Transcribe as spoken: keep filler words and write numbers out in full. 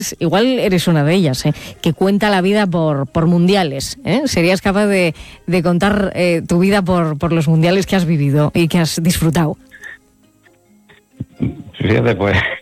igual eres una de ellas, ¿eh? Que cuenta la vida por, por mundiales, ¿eh? ¿Serías capaz de, de contar eh, tu vida por, por los mundiales que has vivido y que has disfrutado? Fíjate, pues